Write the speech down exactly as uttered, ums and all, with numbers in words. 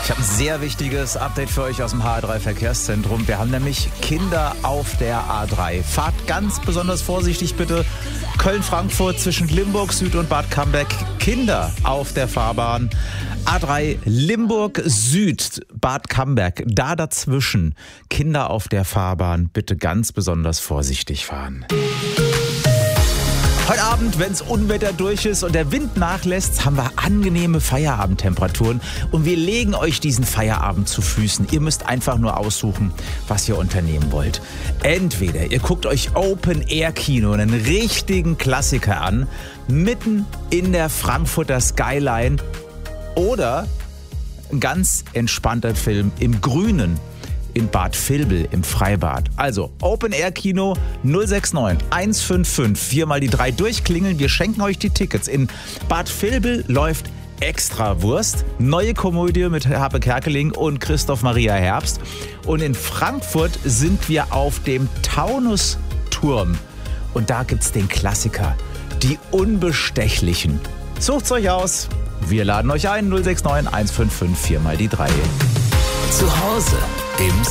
Ich habe ein sehr wichtiges Update für euch aus dem H A drei Verkehrszentrum. Wir haben nämlich Kinder auf der A drei. Fahrt ganz besonders vorsichtig bitte. Köln-Frankfurt zwischen Limburg Süd und Bad Camberg. Kinder auf der Fahrbahn. A drei Limburg Süd, Bad Camberg. Da dazwischen Kinder auf der Fahrbahn. Bitte ganz besonders vorsichtig fahren. Heute Abend, wenn es Unwetter durch ist und der Wind nachlässt, haben wir angenehme Feierabendtemperaturen und wir legen euch diesen Feierabend zu Füßen. Ihr müsst einfach nur aussuchen, was ihr unternehmen wollt. Entweder ihr guckt euch Open-Air-Kino, einen richtigen Klassiker an, mitten in der Frankfurter Skyline, oder ein ganz entspannter Film im Grünen in Bad Vilbel im Freibad. Also Open-Air-Kino null sechs neun eins fünf fünf vier mal die drei durchklingeln. Wir schenken euch die Tickets. In Bad Vilbel läuft Extrawurst, neue Komödie mit Harpe Kerkeling und Christoph Maria Herbst. Und in Frankfurt sind wir auf dem Taunusturm. Und da gibt's den Klassiker, die Unbestechlichen. Sucht's euch aus. Wir laden euch ein, null sechs neun eins fünf fünf vier mal die drei. Zu Hause im